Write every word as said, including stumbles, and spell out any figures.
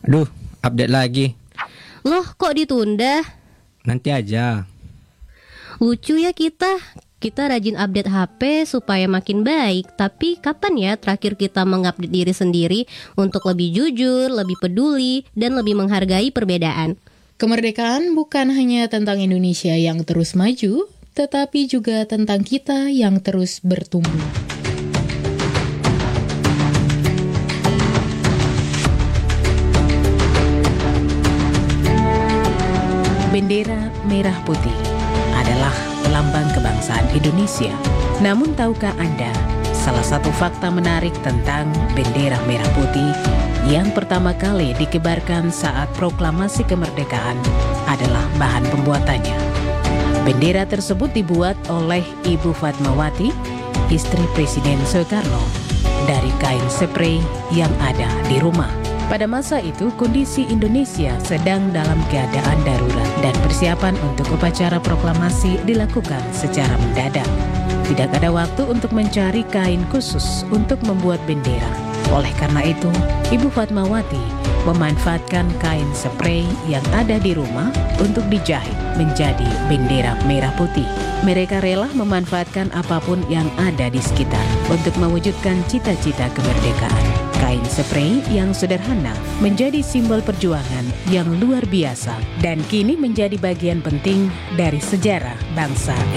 Aduh, update lagi. Loh, kok ditunda? Nanti aja. Lucu ya kita. Kita rajin update H P supaya makin baik. Tapi kapan ya terakhir kita mengupdate diri sendiri untuk lebih jujur, lebih peduli, dan lebih menghargai perbedaan? Kemerdekaan bukan hanya tentang Indonesia yang terus maju, tetapi juga tentang kita yang terus bertumbuh. Bendera merah putih adalah lambang kebangsaan Indonesia. Namun tahukah Anda salah satu fakta menarik tentang bendera merah putih yang pertama kali dikibarkan saat proklamasi kemerdekaan adalah bahan pembuatannya. Bendera tersebut dibuat oleh Ibu Fatmawati, istri Presiden Soekarno, dari kain spray yang ada di rumah. Pada masa itu, kondisi Indonesia sedang dalam keadaan darurat dan persiapan untuk upacara proklamasi dilakukan secara mendadak. Tidak ada waktu untuk mencari kain khusus untuk membuat bendera. Oleh karena itu, Ibu Fatmawati memanfaatkan kain spray yang ada di rumah untuk dijahit menjadi bendera merah putih. Mereka rela memanfaatkan apapun yang ada di sekitar untuk mewujudkan cita-cita kemerdekaan. Kain spray yang sederhana menjadi simbol perjuangan yang luar biasa dan kini menjadi bagian penting dari sejarah bangsa